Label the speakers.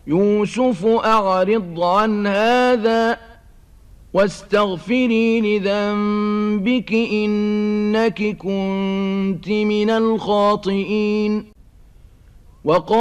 Speaker 1: يوسف أعرض عن هذا واستغفري لذنبك إنك كنت من الخاطئين.